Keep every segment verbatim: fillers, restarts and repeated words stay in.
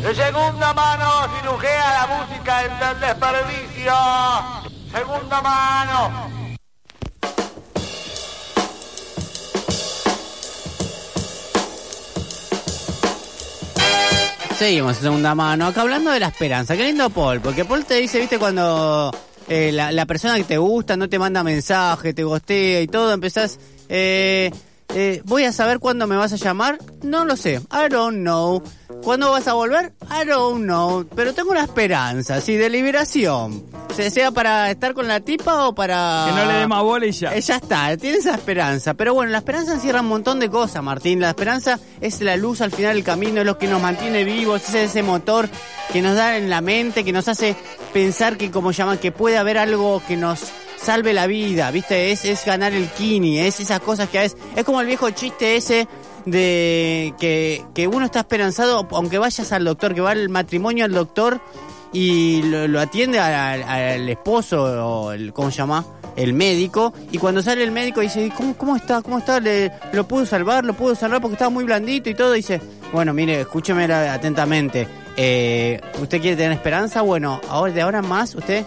De segunda mano cirujea la música del desperdicio. Segunda mano. Seguimos en segunda mano, acá hablando de la esperanza. Qué lindo Paul, porque Paul te dice, viste, cuando eh, la, la persona que te gusta no te manda mensaje, te gostea y todo, empezás, eh, eh, voy a saber cuándo me vas a llamar, no lo sé, I don't know. ¿Cuándo vas a volver? I don't know. Pero tengo una esperanza, sí, de liberación. Se sea para estar con la tipa o para... Que no le dé más bola y ya. Eh, ya está, tiene esa esperanza. Pero bueno, la esperanza encierra un montón de cosas, Martín. La esperanza es la luz al final del camino, es lo que nos mantiene vivos, es ese motor que nos da en la mente, que nos hace pensar que, como llaman, que puede haber algo que nos salve la vida, ¿viste? Es, es ganar el kini, es esas cosas que a veces... Es como el viejo chiste ese de que, que uno está esperanzado, aunque vayas al doctor, que va al matrimonio al doctor y lo, lo atiende al, al esposo, o el, ¿cómo se llama? El médico, y cuando sale el médico dice, ¿cómo, cómo está? ¿Cómo está? Le, ¿Lo pudo salvar? ¿Lo pudo salvar? Porque estaba muy blandito y todo. Dice, bueno, mire, escúcheme atentamente. Eh, ¿Usted quiere tener esperanza? Bueno, ahora de ahora en más, usted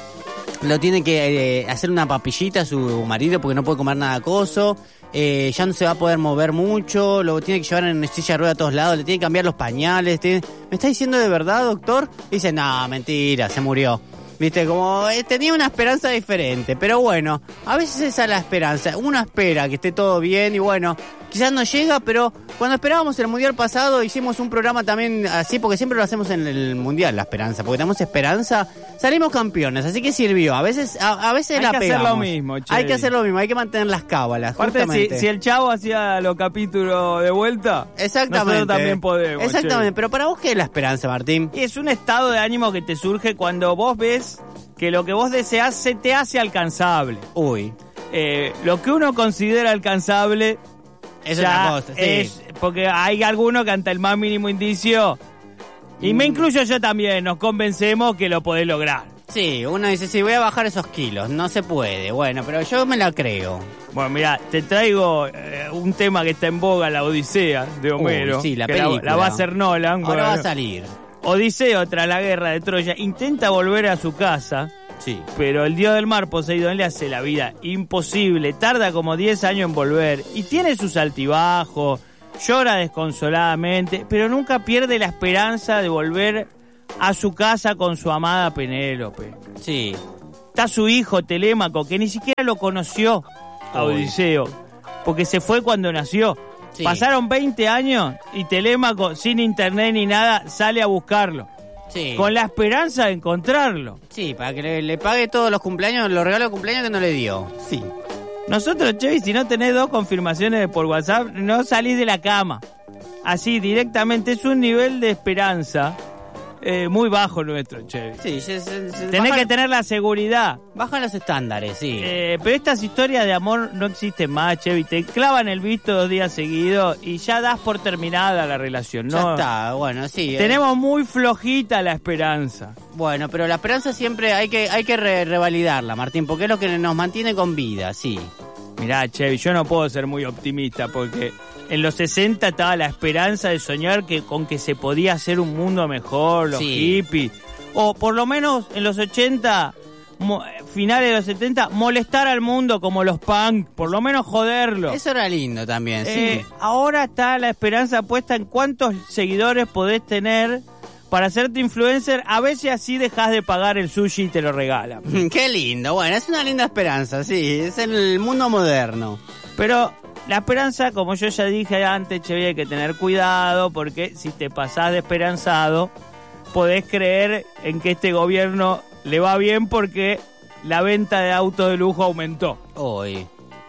lo tiene que eh, hacer una papillita a su marido porque no puede comer nada acoso. Eh, ya no se va a poder mover mucho, lo tiene que llevar en silla de rueda a todos lados, le tiene que cambiar los pañales. Tiene... ¿Me está diciendo de verdad, doctor? Y dice, no, mentira, se murió. Viste, como eh, tenía una esperanza diferente, pero bueno, a veces esa es la esperanza. Uno espera que esté todo bien y bueno, quizás no llega, pero cuando esperábamos el Mundial pasado hicimos un programa también así, porque siempre lo hacemos en el Mundial, la esperanza, porque tenemos esperanza, salimos campeones, así que sirvió. A veces a, a veces hay la que pegamos. hacer lo mismo, che. Hay que hacer lo mismo, hay que mantener las cábalas. Aparte, si, si el Chavo hacía los capítulos de vuelta, exactamente, nosotros también podemos. Exactamente, che. Pero para vos, ¿qué es la esperanza, Martín? Y es un estado de ánimo que te surge cuando vos ves que lo que vos deseás se te hace alcanzable. Uy. Eh, lo que uno considera alcanzable... Es ya otra cosa, sí. Es, porque hay algunos que ante el más mínimo indicio, y mm. me incluyo yo también, nos convencemos que lo podés lograr. Sí, uno dice, sí, voy a bajar esos kilos, no se puede, bueno, pero yo me la creo. Bueno, mira, te traigo eh, un tema que está en boga, la Odisea de Homero. Uy, sí, la que película. La, la va a hacer Nolan. Ahora bueno, va a salir. Odiseo, tras la guerra de Troya, intenta volver a su casa. Sí. Pero el dios del mar, Poseidón, le hace la vida imposible. Tarda como diez años en volver. Y tiene sus altibajos. Llora desconsoladamente. Pero nunca pierde la esperanza de volver a su casa con su amada Penélope. Sí. Está su hijo Telémaco, que ni siquiera lo conoció a Odiseo. Porque se fue cuando nació. Sí. Pasaron veinte años y Telémaco, sin internet ni nada, sale a buscarlo. Sí. Con la esperanza de encontrarlo. Sí, para que le, le pague todos los cumpleaños, los regalos de cumpleaños que no le dio. Sí. Nosotros, Chevy, si no tenés dos confirmaciones por WhatsApp, no salís de la cama. Así, directamente, es un nivel de esperanza eh, muy bajo nuestro, Chevy. Sí, se, se, se tenés bajan, que tener la seguridad. Bajan los estándares, sí. Eh, pero estas historias de amor no existen más, Chevy. Te clavan el visto dos días seguidos y ya das por terminada la relación, ¿no? Ya está, bueno, sí. Tenemos eh. muy flojita la esperanza. Bueno, pero la esperanza siempre hay que hay que re revalidarla, Martín, porque es lo que nos mantiene con vida, sí. Mirá, Chevy, yo no puedo ser muy optimista porque en los sesenta estaba la esperanza de soñar que con que se podía hacer un mundo mejor, los sí. hippies. O por lo menos en los ochenta, mo, finales de los setenta, molestar al mundo como los punk, por lo menos joderlo. Eso era lindo también, eh, sí. Ahora está la esperanza puesta en cuántos seguidores podés tener para hacerte influencer, a veces así dejás de pagar el sushi y te lo regalan. Qué lindo, bueno, es una linda esperanza, sí, es el mundo moderno. Pero la esperanza, como yo ya dije antes, Chevy, hay que tener cuidado porque si te pasás de esperanzado, podés creer en que este gobierno le va bien porque la venta de autos de lujo aumentó. Hoy.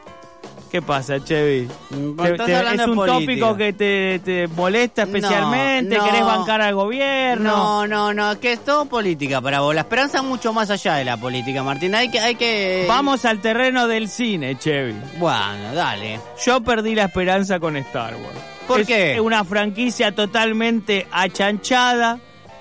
¿Qué pasa, Chevy? Te, te, ¿Es un tópico que te, te molesta especialmente? No, no. ¿Querés bancar al gobierno? No, no, no, es que es todo política para vos. La esperanza es mucho más allá de la política, Martín. Hay que, hay que... Vamos al terreno del cine, Chevy. Bueno, dale. Yo perdí la esperanza con Star Wars. ¿Por es qué? Es una franquicia totalmente achanchada,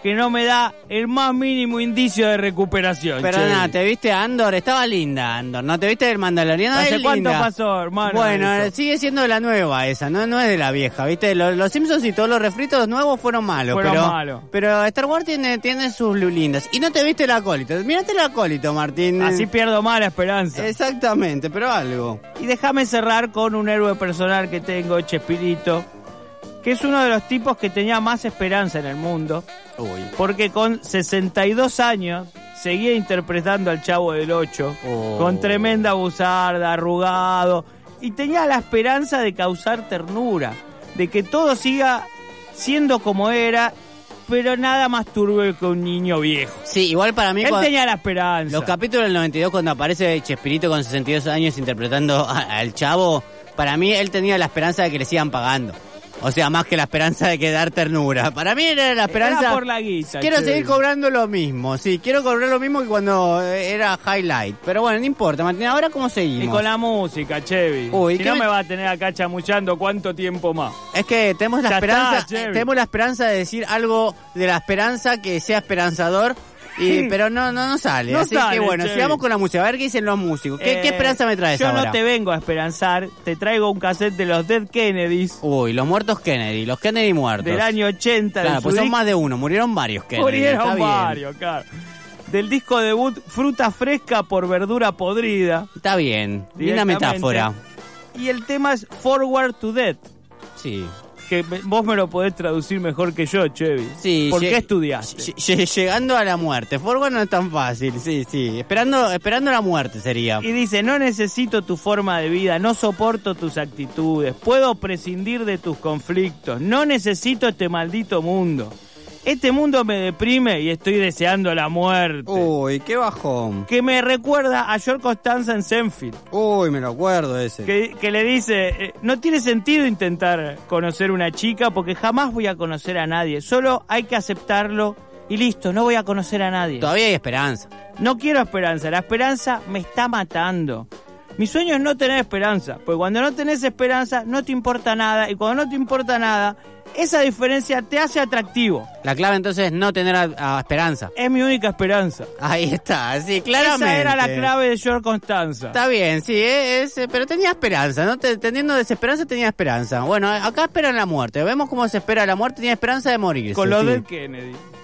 que no me da el más mínimo indicio de recuperación. Pero nada, ¿te viste Andor? Estaba linda Andor, ¿no? ¿Te viste el Mandaloriano? ¿Hace es cuánto linda. pasó, hermano? Bueno, eso? sigue siendo de la nueva esa, no, no es de la vieja, ¿viste? Los, los Simpsons y todos los refritos nuevos fueron malos. Fueron pero, malos. Pero Star Wars tiene, tiene sus lindas. Y no te viste el acólito. Mírate el acólito, Martín. Así pierdo más la esperanza. Exactamente, pero algo. Y déjame cerrar con un héroe personal que tengo, Chespirito, que es uno de los tipos que tenía más esperanza en el mundo. Uy. Porque con sesenta y dos años seguía interpretando al Chavo del Ocho, Oh. con tremenda buzarda, arrugado, y tenía la esperanza de causar ternura, de que todo siga siendo como era, pero nada más turbio que un niño viejo. Sí, igual para mí... Él cuando, tenía la esperanza. los capítulos del noventa y dos, cuando aparece Chespirito con sesenta y dos años interpretando a- al Chavo, para mí él tenía la esperanza de que le sigan pagando. O sea, más que la esperanza de que dar ternura. Para mí era la esperanza... Era por la guisa. Quiero che. seguir cobrando lo mismo, sí, quiero cobrar lo mismo que cuando era Highlight. Pero bueno, no importa, Martín, ¿ahora cómo seguimos? Y con la música, Chevy. Uy, si ¿qué no me- me va a tener acá chamullando cuánto tiempo más. Es que tenemos la Ya esperanza, está, Chevy. tenemos la esperanza de decir algo de la esperanza que sea esperanzador, y, pero no, no, no sale. No Así sale, que bueno, Chevy. sigamos con la música, a ver qué dicen los músicos. ¿Qué, Eh, qué esperanza me traes yo ahora? no te vengo a esperanzar, te traigo un cassette de los Dead Kennedys Uy, los muertos Kennedy, los Kennedy muertos. del año ochenta. Claro, de pues su son disco- más de uno, murieron varios Kennedy. Murieron está bien. varios, claro. Del disco debut Fruta Fresca por Verdura Podrida. Está bien, linda Directamente. metáfora. Y el tema es Forward to Death, Sí. que me- vos me lo podés traducir mejor que yo, Chevy. Sí, ¿Por lle- qué estudiaste? lle- lle- Llegando a la muerte. Forward no es tan fácil, sí, sí. Esperando, esperando la muerte sería. Y dice, no necesito tu forma de vida, no soporto tus actitudes, puedo prescindir de tus conflictos, no necesito este maldito mundo. Este mundo me deprime y estoy deseando la muerte. Uy, qué bajón. Que me recuerda a George Costanza en Seinfeld, Uy, me lo acuerdo ese. que, que le dice, eh, no tiene sentido intentar conocer una chica porque jamás voy a conocer a nadie, solo hay que aceptarlo y listo, no voy a conocer a nadie. Todavía hay esperanza. No quiero esperanza, la esperanza me está matando. Mi sueño es no tener esperanza, porque cuando no tenés esperanza no te importa nada, y cuando no te importa nada, esa diferencia te hace atractivo. La clave entonces es no tener a, a esperanza. Es mi única esperanza. Ahí está, sí, claramente. Esa era la clave de George Constanza. Está bien, sí, es, es- pero tenía esperanza, ¿no? Te- Teniendo desesperanza tenía esperanza. Bueno, acá esperan la muerte. Vemos cómo se espera la muerte, tenía esperanza de morirse. Con lo sí. del Kennedy.